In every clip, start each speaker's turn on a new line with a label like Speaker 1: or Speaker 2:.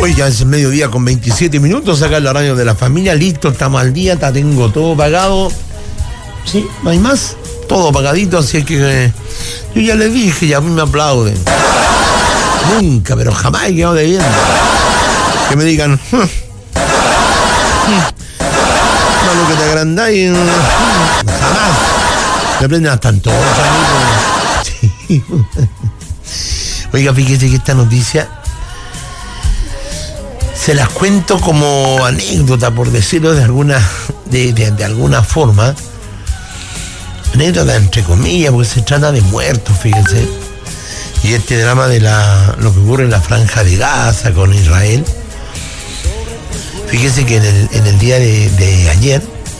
Speaker 1: Hoy ya es mediodía con 27 minutos, acá en la radio de la familia, listo, estamos al día, tengo todo pagado. Sí, no hay más, todo pagadito, así es que yo ya les dije, ya a mí me aplauden. Nunca, pero jamás he quedado debiendo. Que me digan, malo que te agrandáis, jamás. Me aprenden hasta tanto. Sí. Oiga, fíjese que esta noticia se las cuento como anécdota, por decirlo de alguna forma. Anécdota entre comillas, porque se trata de muertos, fíjense. Y este drama de lo que ocurre en la Franja de Gaza con Israel. Fíjese que en el día de ayer,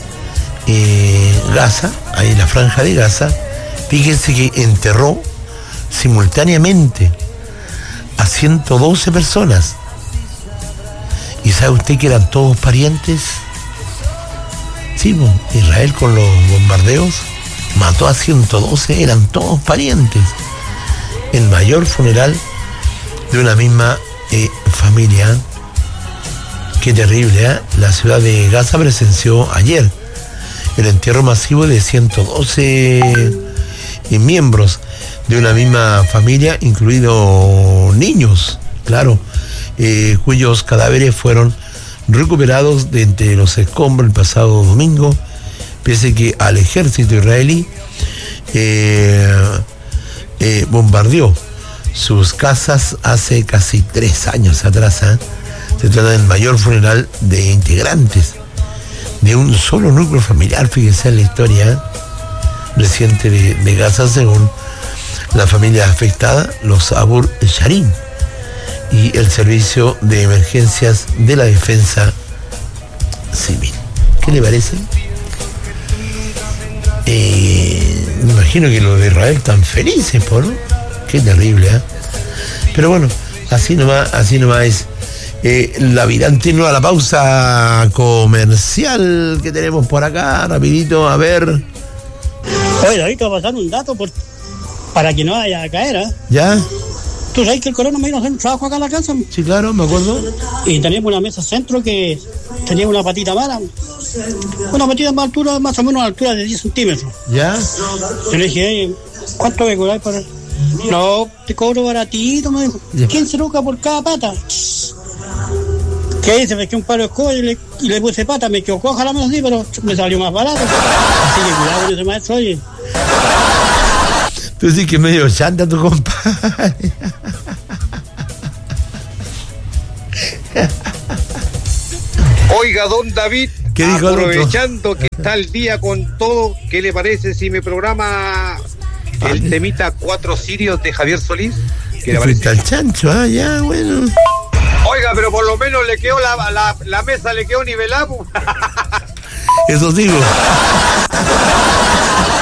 Speaker 1: Gaza, ahí en la Franja de Gaza, fíjense que enterró simultáneamente a 112 personas. ¿Y sabe usted que eran todos parientes? Sí, Israel con los bombardeos mató a 112, eran todos parientes. El mayor funeral de una misma familia. Qué terrible, ¿eh? La ciudad de Gaza presenció ayer el entierro masivo de 112 miembros de una misma familia, incluidos niños, claro, cuyos cadáveres fueron recuperados de entre los escombros el pasado domingo, pese que al ejército israelí bombardeó sus casas hace casi 3 años atrás. Se trata del mayor funeral de integrantes de un solo núcleo familiar, fíjense en la historia reciente de Gaza, según la familia afectada, los Abur Sharim, y el Servicio de Emergencias de la Defensa Civil. ¿Qué le parece? Me imagino que los de Israel están felices, ¿no? Qué terrible, ¿eh? Pero bueno, así nomás es la vida. Antes a la pausa comercial que tenemos por acá, rapidito, a ver.
Speaker 2: Oye, David, te voy a pasar un dato para que no vaya a caer, ¿eh?
Speaker 1: ¿Ya?
Speaker 2: ¿Tú sabes que el Corona me vino a hacer un trabajo acá en la casa?
Speaker 1: Sí, claro, me acuerdo.
Speaker 2: Y teníamos una mesa centro que tenía una patita mala. Una patita más altura, más o menos a la altura de 10 centímetros.
Speaker 1: ¿Ya?
Speaker 2: Yo le dije, ¿cuánto me cobráis por...? No, te cobro baratito, me dijo. 15 lucas por cada pata. ¿Qué hice? Me quedé un palo de escoba y le puse pata. Me quedó coja la mano así, pero me salió más barato. Así que cuidado con ese maestro, oye.
Speaker 1: Tú sí que medio chanta tu compadre.
Speaker 3: Oiga, don David,
Speaker 1: ¿qué dijo?
Speaker 3: Aprovechando que está al día con todo, ¿qué le parece si me programa el temita 4 sirios de Javier Solís? ¿Qué le parece?
Speaker 1: Al chancho, ya, bueno.
Speaker 3: Oiga, pero por lo menos le quedó la mesa, le quedó nivelada.
Speaker 1: Eso digo.